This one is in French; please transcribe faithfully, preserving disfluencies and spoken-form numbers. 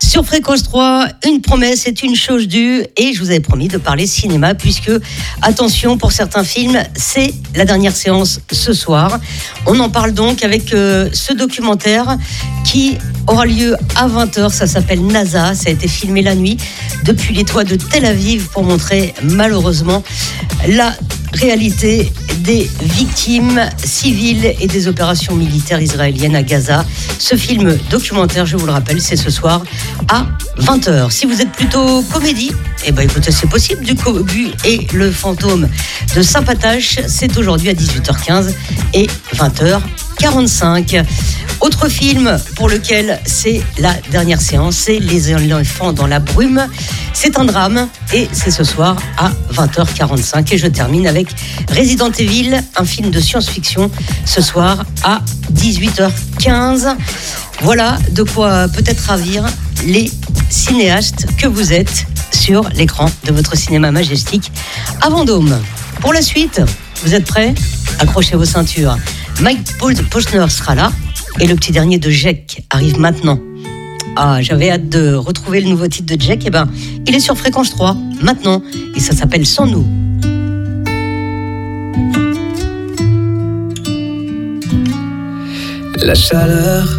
Sur Fréquence trois, une promesse est une chose due et je vous avais promis de parler cinéma puisque, attention, pour certains films, c'est la dernière séance ce soir. On en parle donc avec euh, ce documentaire qui aura lieu à vingt heures. Ça s'appelle NASA. Ça a été filmé la nuit depuis les toits de Tel Aviv pour montrer malheureusement la réalité des victimes civiles et des opérations militaires israéliennes à Gaza. Ce film documentaire, je vous le rappelle, c'est ce soir à vingt heures. Si vous êtes plutôt comédie, eh ben écoutez, c'est possible. Du Cobu et le fantôme de Saint-Patache, c'est aujourd'hui à dix-huit heures quinze et vingt heures quarante-cinq. Autre film pour lequel c'est la dernière séance, c'est Les enfants dans la brume. C'est un drame et c'est ce soir à vingt heures quarante-cinq. Et je termine avec Resident Evil, un film de science-fiction, ce soir à dix-huit heures quinze. Voilà de quoi peut-être ravir les cinéastes que vous êtes sur l'écran de votre cinéma majestique à Vendôme. Pour la suite, vous êtes prêts ? Accrochez vos ceintures. Mike Posner sera là. Et le petit dernier de Jack arrive maintenant. Ah, j'avais hâte de retrouver le nouveau titre de Jack. Eh ben, il est sur Fréquence trois, maintenant. Et ça s'appelle Sans nous. La chaleur